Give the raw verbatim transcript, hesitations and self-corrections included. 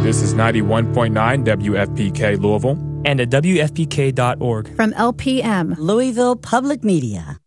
This is ninety-one point nine W F P K Louisville. And at W F P K dot org. From L P M, Louisville Public Media.